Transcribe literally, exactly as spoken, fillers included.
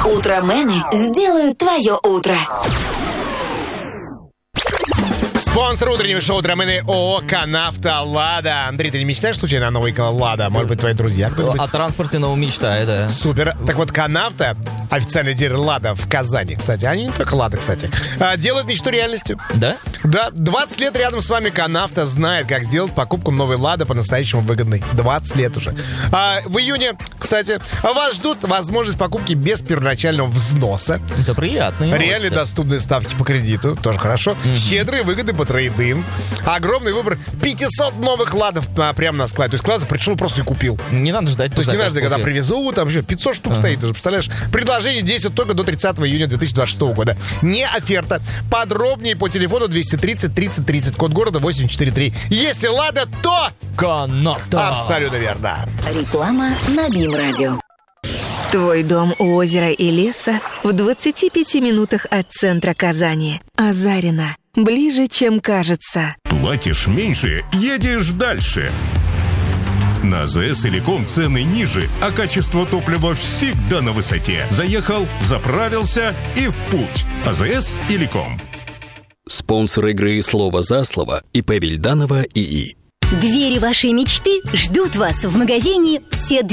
Утромены сделают твое утро. Спонсор утреннего шоу «Утромены» ООО «Канавто Лада». Андрей, ты не мечтаешь случайно о новой Лада? Может быть, твои друзья кто-нибудь? О транспорте новом мечтаю, да. Супер. Так вот, «Канавто», официальный дилер «Лада» в Казани, кстати, они не только «Лада», кстати, делают мечту реальностью. Да? Да, двадцать лет рядом с вами «Канавто» знает, как сделать покупку новой «Лады» по-настоящему выгодной. двадцать лет уже. А в июне, кстати, вас ждут возможность покупки без первоначального взноса. Это приятно. Реально доступные ставки по кредиту, тоже хорошо. Mm-hmm. Щедрые выгоды по трейд-ин. Огромный выбор пятьсот новых «Ладов» а, прямо на складе. То есть класс пришел, просто и купил. Не надо ждать. То есть не надо ждать, когда привезут, там еще пятьсот штук uh-huh. стоит уже, представляешь? Предложение действует только до тридцатого июня две тысячи двадцать шестого года. Не оферта. Подробнее по телефону двести тридцать тридцать тридцать, код города восемь четыре три. Если «Лада», то... «Канавто». Абсолютно верно. Реклама на БИМ-радио. Твой дом у озера и леса в двадцати пяти минутах от центра Казани. Азарина. Ближе, чем кажется. Платишь меньше, едешь дальше. На АЗС Иликом цены ниже, а качество топлива всегда на высоте. Заехал, заправился и в путь. АЗС Иликом. Спонсор игры «Слово за слово» ИП Вильданова ИИ. Двери вашей мечты ждут вас в магазине «Все двери».